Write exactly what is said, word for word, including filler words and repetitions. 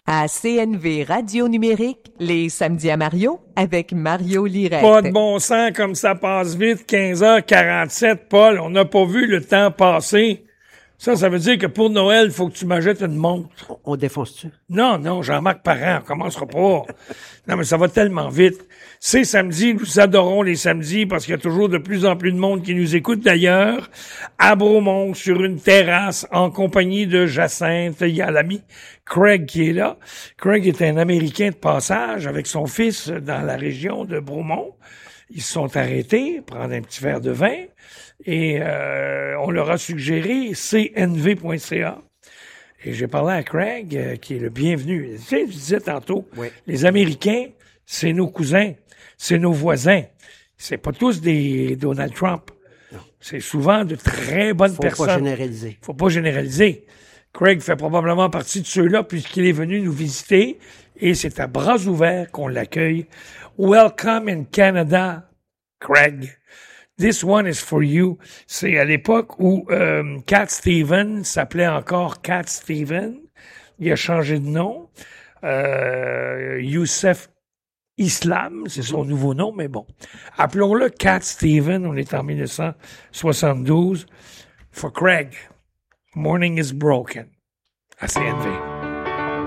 À C N V Radio Numérique, les samedis à Mario, avec Mario Lirette. Pas de bon sens comme ça passe vite, quinze heures quarante-sept, Paul. On n'a pas vu le temps passer. Ça, ça veut dire que pour Noël, il faut que tu m'achètes une montre. On, on défonce-tu? Non, non, Jean-Marc Parent, on commencera pas. Non, mais ça va tellement vite. C'est samedi, nous adorons les samedis parce qu'il y a toujours de plus en plus de monde qui nous écoute d'ailleurs. À Bromont, sur une terrasse, en compagnie de Jacinthe, il y a l'ami Craig qui est là. Craig est un Américain de passage avec son fils dans la région de Bromont. Ils se sont arrêtés, prendre un petit verre de vin, et euh, on leur a suggéré c n v point c a. Et j'ai parlé à Craig, euh, qui est le bienvenu. Tu sais, je disais tantôt, oui. Les Américains, c'est nos cousins, c'est nos voisins. C'est pas tous des Donald Trump. Non. C'est souvent de très bonnes Faut personnes. Faut pas généraliser. Faut pas généraliser. Craig fait probablement partie de ceux-là puisqu'il est venu nous visiter et c'est à bras ouverts qu'on l'accueille. Welcome in Canada, Craig. This one is for you. C'est à l'époque où euh, Cat Stevens s'appelait encore Cat Stevens. Il a changé de nom. Euh, Youssef Islam, c'est son nouveau nom, mais bon. Appelons-le Cat Stevens. On est en dix-neuf cent soixante-douze. For Craig, Morning is Broken. À C N V.